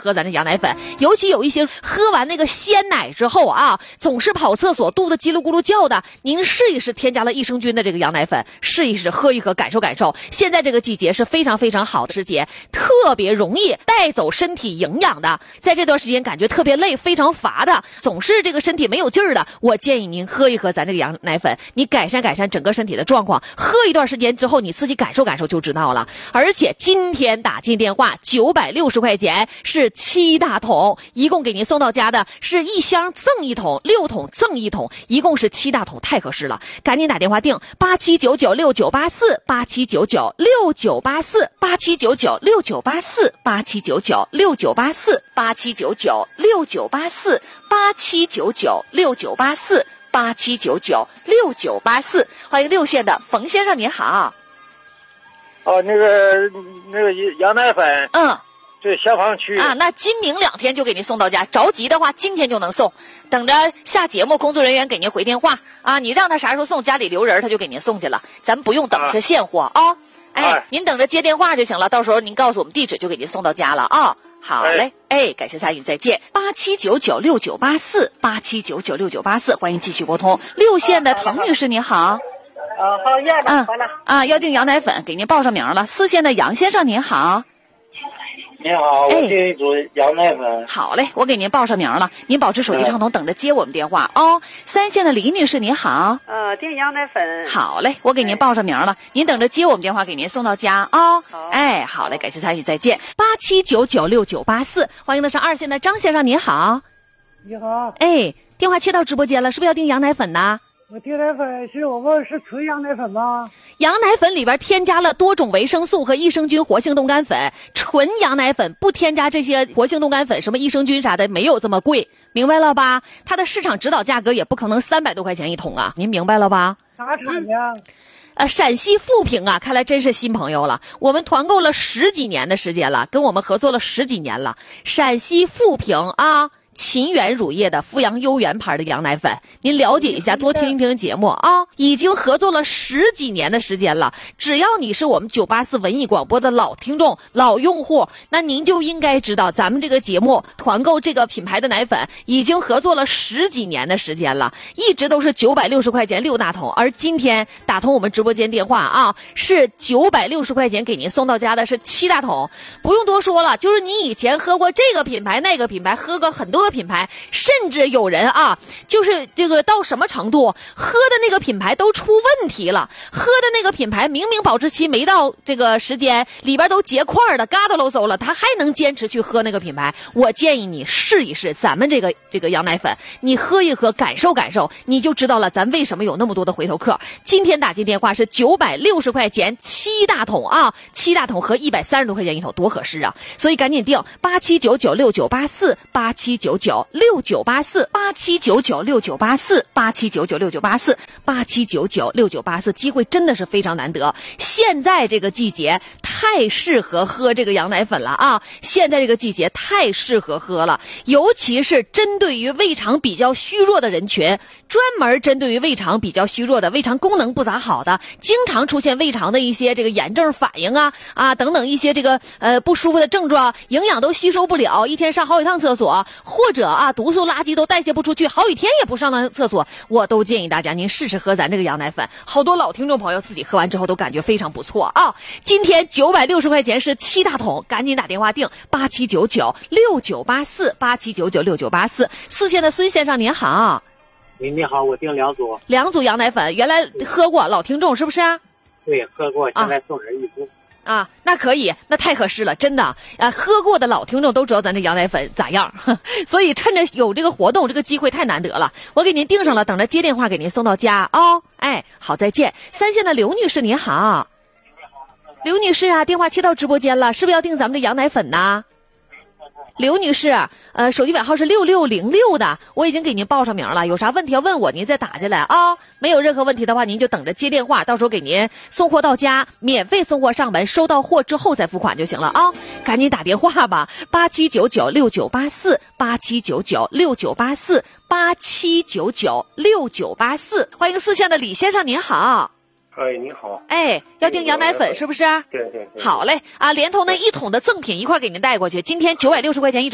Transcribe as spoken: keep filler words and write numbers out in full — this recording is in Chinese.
喝咱这羊奶粉。尤其有一些喝完那个鲜奶之后啊，总是跑厕所，肚子叽噜咕噜叫的，您试一试添加了益生菌的这个羊奶粉，试一试，喝一喝，感受感受。现在这个季节是非常非常好的时节，特别容易带走身体营养的。在这段时间感觉特别累，非常乏的，总是这个身体没有劲儿的，我建议您喝一喝咱这个羊奶粉，你改善改善整个身体的状况。喝一段时间之后，你自己感受感受就知道了。而且今天打进电话九百六十块钱是七大桶，一共给您送到家的是一箱赠一桶，六桶赠一桶，一共是七大桶，太合适了。赶紧打电话订八七九九六九八四八七九九六九八四八七九九六九八四八七九九六九八四八七九九六九八四八七九九六九八四八七九九六九八四。欢迎六线的冯先生，您好。 哦，那个那个羊奶粉， 嗯， 对，消防区啊，那今明两天就给您送到家，着急的话今天就能送。等着下节目，工作人员给您回电话啊，你让他啥时候送，家里留人他就给您送去了，咱们不用等着现货啊。哦哎，哎您等着接电话就行了，到时候您告诉我们地址就给您送到家了啊。哦好嘞，哎，感谢参与，再见。八七九九六九八四，八七九九六九八四，欢迎继续拨通。六线的滕女士，您好。 啊，好，要了，好了。 啊，要订羊奶粉，给您报上名了。四线的杨先生，您好。 你好，我订一组羊奶粉。 好嘞，我给您报上名了，您保持手机畅通，等着接我们电话哦。三线的李女士，您好。 呃，订羊奶粉。 好嘞，我给您报上名了，您等着接我们电话，给您送到家哦。好，哎，好嘞，感谢参与，再见。八七九九六九八四，欢迎的是二线的张先生，您好。 你好。 哎，电话切到直播间了，是不是要订羊奶粉呢？ 我订奶粉是我问是纯羊奶粉吗？ 羊奶粉里边添加了多种维生素和益生菌活性冻干粉，纯羊奶粉不添加这些活性冻干粉，什么益生菌啥的，没有这么贵，明白了吧？它的市场指导价格也不可能三百多块钱一桶啊，您明白了吧？ 啥产的？ 嗯呃，陕西富平啊，看来真是新朋友了。我们团购了十几年的时间了，跟我们合作了十几年了。陕西富平啊。秦源乳业的阜阳优源牌的羊奶粉，您了解一下，多听一听节目啊！已经合作了十几年的时间了，只要你是我们九八四文艺广播的老听众、老用户，那您就应该知道，咱们这个节目团购这个品牌的奶粉已经合作了十几年的时间了，一直都是九百六十块钱六大桶，而今天打通我们直播间电话啊，是九百六十块钱给您送到家的是七大桶，不用多说了，就是你以前喝过这个品牌那个品牌，喝过很多品牌，甚至有人啊，就是这个到什么程度，喝的那个品牌都出问题了，喝的那个品牌明明保质期没到这个时间，里边都结块的，嘎达喽嗖了，他还能坚持去喝那个品牌。我建议你试一试咱们这个这个羊奶粉，你喝一喝，感受感受，你就知道了咱为什么有那么多的回头客。今天打进电话是九百六十块钱七大桶啊，七大桶合一百三十多块钱一桶，多合适啊！所以赶紧订八七九九六九八四八七九九六九八四八七九九六九八四八七九九六九八四八七九九六九八四，机会真的是非常难得。现在这个季节太适合喝这个羊奶粉了啊！现在这个季节太适合喝了，尤其是针对于胃肠比较虚弱的人群，专门针对于胃肠比较虚弱的、胃肠功能不咋好的，经常出现胃肠的一些这个炎症反应啊啊等等一些这个呃不舒服的症状，营养都吸收不了，一天上好几趟厕所，或者啊毒素垃圾都代谢不出去，好几天也不上趟厕所，我都建议大家您试试喝咱这个羊奶粉。好多老听众朋友自己喝完之后都感觉非常不错啊！今天九百六十块钱是七大桶，赶紧打电话订八七九九六九八四八七九九六九八四。四线的孙先生您好。 你你好，我订两组。 两组羊奶粉，原来喝过，老听众是不是？ 对，喝过，现在送人一组。 啊啊，那可以，那太合适了，真的啊！喝过的老听众都知道咱这羊奶粉咋样，所以趁着有这个活动，这个机会太难得了，我给您订上了，等着接电话给您送到家哦。哎，好，再见。三线的刘女士您好。刘女士啊，电话切到直播间了，是不是要订咱们的羊奶粉呢？刘女士，呃，手机尾号是六六零六的，我已经给您报上名了，有啥问题要问我，您再打进来啊、哦。没有任何问题的话，您就等着接电话，到时候给您送货到家，免费送货上门，收到货之后再付款就行了啊、哦。赶紧打电话吧，八七九九六九八四，八七九九六九八四，八七九九六九八四。欢迎四线的李先生，您好。 哎，你好。 哎，要订羊奶粉是不是？ 对对对。 好嘞，啊，连同那一桶的赠品一块给您带过去，今天九百六十块钱一整。